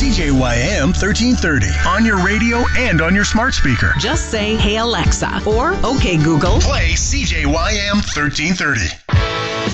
CJYM 1330 on your radio and on your smart speaker. Just say, "Hey Alexa," or "Okay Google, Play CJYM 1330.